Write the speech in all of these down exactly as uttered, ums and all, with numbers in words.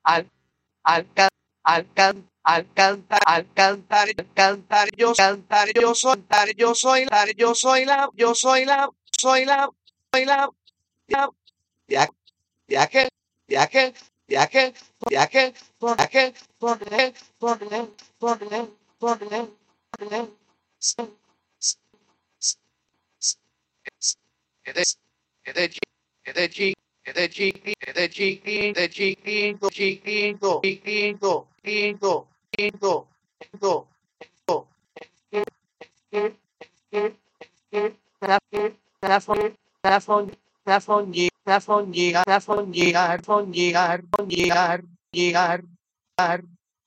al, al, can- al, can- al cantar, al cantar, al cantar, yo cantar, yo soy, cantar, yo soy la, yo soy la, yo soy la, soy la, soy la, ya, ya, ya que, ya que, ya que, ya que, ya que, poner, poner, poner, poner, poner, de de chi, de chiqui, de chiqui, de chiquito, chiquito, chiquito, quinto, quinto, quinto, la la fon la fon la fongi la fongiar la fongiar fongiar fongiar giar ar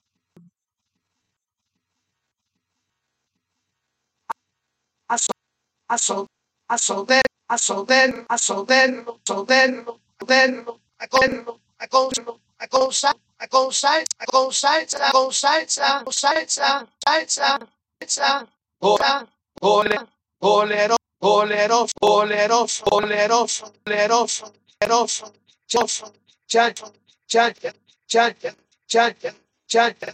aso aso asoder asoder asoder asoder asoder acorno aconso aconsa aconsa aconsa aconsa aconsa aconsa aconsa ora ora bolero bolero bolero bolero bolero bolero chacho chacho chacho chacho chacho chacho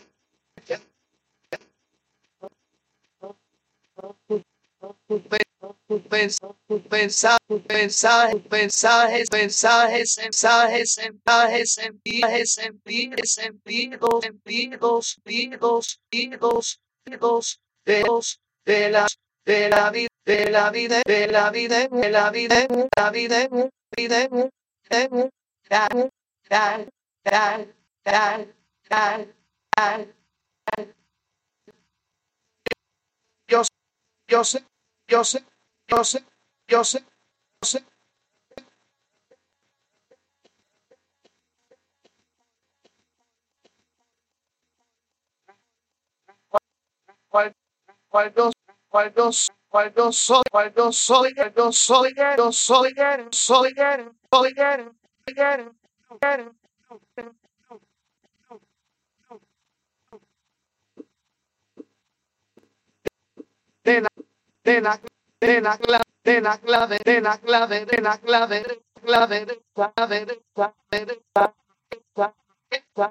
Pensar, pensar, pensar, mensajes, mensajes, mensajes, mensajes, envíes, envíes, envíos, envíos, envíos, envíos, envíos, de los, de la, de la vida, de la vida, de la vida, de la vida, de la vida, vida, vida, tal, tal, tal, tal, tal, tal. Yo, yo sé, yo sé, yo sé, yo sé, yo sé. Cual, cual dos, cual dos, cual dos soy, cual dos soy, cual dos soy, yo soy, soy, soy, soy, de la, de la, de la clave, de la clave, de la clave, de la clave, de la clave, de la clave, de la clave, de la clave,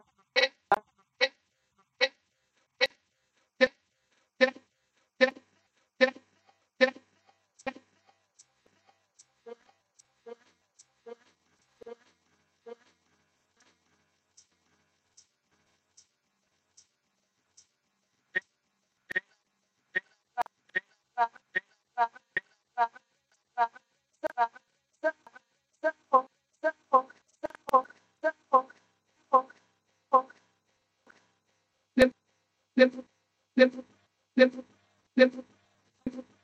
Yep, yep, yep, yep, yep.